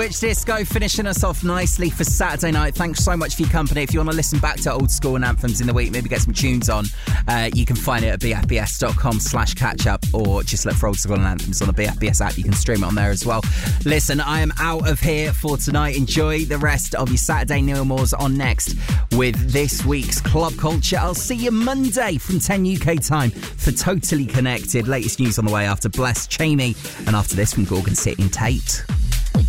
Which Disco finishing us off nicely for Saturday night. Thanks so much for your company. If you want to listen back to old school and anthems in the week, maybe get some tunes on, you can find it at bfbs.com/catch-up, or just look for old school and anthems on the BFBS app. You can stream it on there as well. Listen, I am out of here for tonight. Enjoy the rest of your Saturday. Neil Moore's on next with this week's Club Culture. I'll see you Monday from 10 UK time for Totally Connected. Latest news on the way after Bless, Cheney, and after this from Gorgon City and Tate.